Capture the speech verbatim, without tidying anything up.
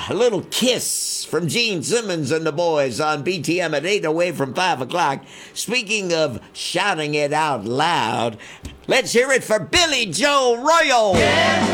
a little kiss from Gene Simmons and the boys on B T M at eight away from five o'clock. Speaking of shouting it out loud, let's hear it for Billy Joe Royal. Yeah.